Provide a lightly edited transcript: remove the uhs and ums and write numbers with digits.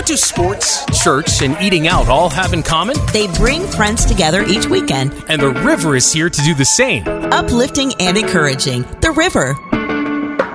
What do sports, church, and eating out all have in common? They bring friends together each weekend. And the river is here to do the same. Uplifting and encouraging. The River,